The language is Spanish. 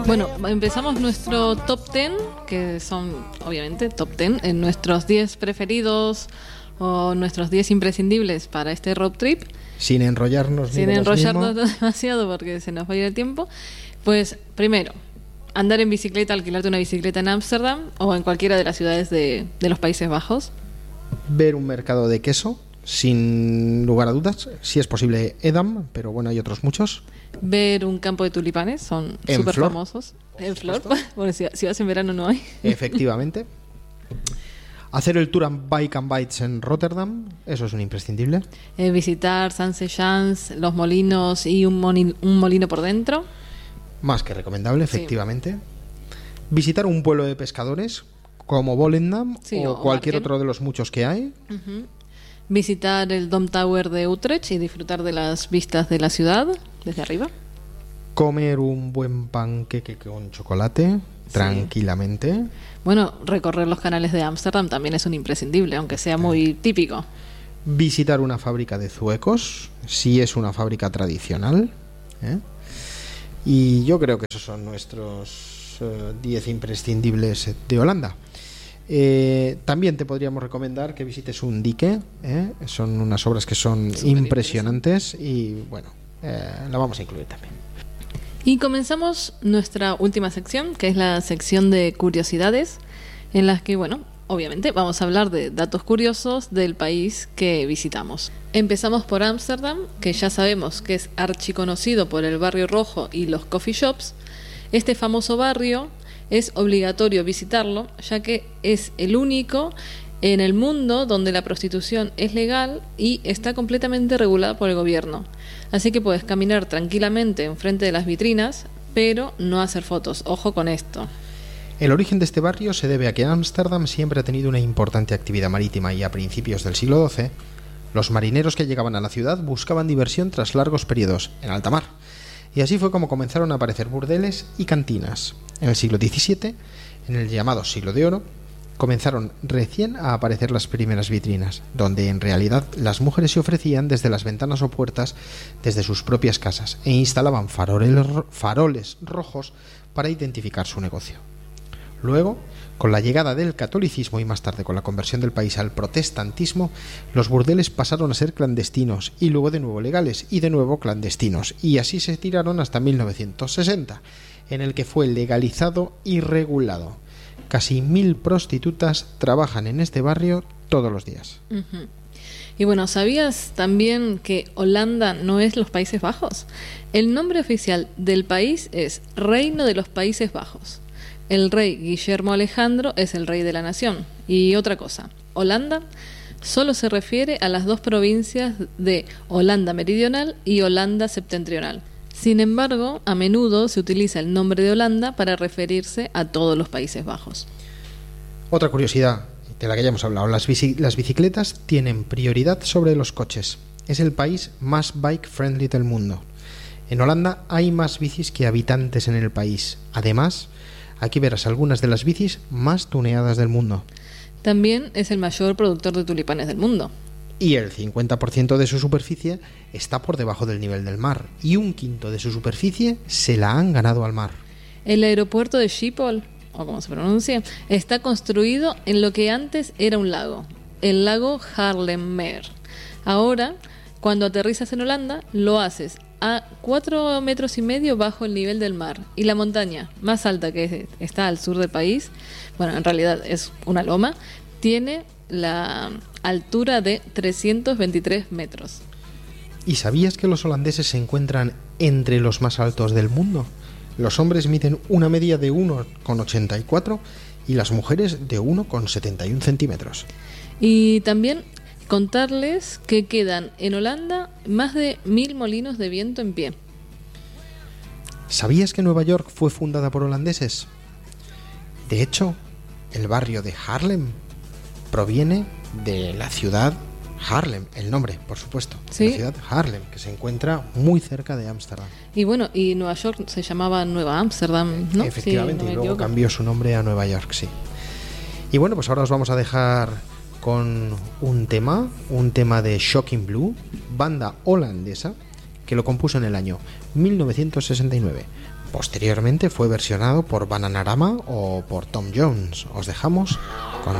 Bueno, empezamos nuestro top 10, que son obviamente top 10 en nuestros 10 preferidos o nuestros 10 imprescindibles para este road trip. Sin enrollarnos demasiado porque se nos va a ir el tiempo. Pues primero, andar en bicicleta, alquilarte una bicicleta en Ámsterdam o en cualquiera de las ciudades de los Países Bajos. Ver un mercado de queso, sin lugar a dudas, si es posible Edam, pero bueno, hay otros muchos. Ver un campo de tulipanes, son súper famosos. En flor, bueno, si vas en verano no hay. Efectivamente. Hacer el tour and Bike and Bites en Rotterdam, eso es un imprescindible. Visitar San Seychelles, los molinos y un molino por dentro. Más que recomendable, efectivamente. Sí. Visitar un pueblo de pescadores como Volendam o cualquier otro de los muchos que hay. Uh-huh. Visitar el Dom Tower de Utrecht y disfrutar de las vistas de la ciudad desde arriba. Comer un buen panqueque con chocolate, tranquilamente. Bueno, recorrer los canales de Ámsterdam también es un imprescindible, aunque sea muy típico. Visitar una fábrica de zuecos, si es una fábrica tradicional. Y yo creo que esos son nuestros 10 imprescindibles de Holanda. También te podríamos recomendar que visites un dique, son unas obras que son impresionantes y bueno, la vamos a incluir también. Y comenzamos nuestra última sección, que es la sección de curiosidades, en las que, bueno, obviamente vamos a hablar de datos curiosos del país que visitamos. Empezamos por Ámsterdam, que ya sabemos que es archiconocido por el barrio rojo y los coffee shops. Este famoso barrio es obligatorio visitarlo, ya que es el único en el mundo donde la prostitución es legal y está completamente regulada por el gobierno. Así que puedes caminar tranquilamente enfrente de las vitrinas, pero no hacer fotos. Ojo con esto. El origen de este barrio se debe a que Ámsterdam siempre ha tenido una importante actividad marítima y a principios del siglo XII, los marineros que llegaban a la ciudad buscaban diversión tras largos periodos en alta mar. Y así fue como comenzaron a aparecer burdeles y cantinas. En el siglo XVII, en el llamado Siglo de Oro, comenzaron recién a aparecer las primeras vitrinas, donde en realidad las mujeres se ofrecían desde las ventanas o puertas desde sus propias casas e instalaban faroles rojos para identificar su negocio. Luego, con la llegada del catolicismo y más tarde con la conversión del país al protestantismo, los burdeles pasaron a ser clandestinos y luego de nuevo legales y de nuevo clandestinos, y así se tiraron hasta 1960, en el que fue legalizado y regulado. Casi 1000 prostitutas trabajan en este barrio todos los días. Uh-huh. Y bueno, ¿sabías también que Holanda no es los Países Bajos? El nombre oficial del país es Reino de los Países Bajos. El rey Guillermo Alejandro es el rey de la nación. Y otra cosa, Holanda solo se refiere a las dos provincias de Holanda Meridional y Holanda Septentrional. Sin embargo, a menudo se utiliza el nombre de Holanda para referirse a todos los Países Bajos. Otra curiosidad de la que ya hemos hablado, las bicicletas tienen prioridad sobre los coches. Es el país más bike-friendly del mundo. En Holanda hay más bicis que habitantes en el país. Además, aquí verás algunas de las bicis más tuneadas del mundo. También es el mayor productor de tulipanes del mundo. Y el 50% de su superficie está por debajo del nivel del mar, y un quinto de su superficie se la han ganado al mar. El aeropuerto de Schiphol, o como se pronuncia, está construido en lo que antes era un lago, el lago Haarlemmer. Ahora, cuando aterrizas en Holanda, lo haces a 4,5 metros bajo el nivel del mar, y la montaña más alta que está al sur del país, bueno, en realidad es una loma, tiene la altura de 323 metros. ¿Y sabías que los holandeses se encuentran entre los más altos del mundo? Los hombres miden una media de 1,84 y las mujeres de 1,71 centímetros. Y también contarles que quedan en Holanda más de 1000 molinos de viento en pie. ¿Sabías que Nueva York fue fundada por holandeses? De hecho, el barrio de Haarlem proviene de la ciudad Haarlem, el nombre, por supuesto. ¿Sí? La ciudad Haarlem, que se encuentra muy cerca de Ámsterdam. Y bueno, y Nueva York se llamaba Nueva Ámsterdam, ¿no? Efectivamente, sí, no y luego cambió su nombre a Nueva York, sí. Y bueno, pues ahora os vamos a dejar con un tema de Shocking Blue, banda holandesa, que lo compuso en el año 1969. Posteriormente fue versionado por Bananarama o por Tom Jones. Os dejamos